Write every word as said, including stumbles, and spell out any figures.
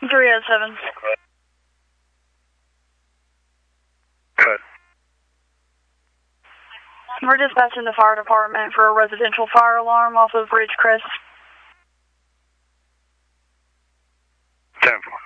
three oh seven. Cut. We're dispatching the fire department for a residential fire alarm off of Ridgecrest. ten four.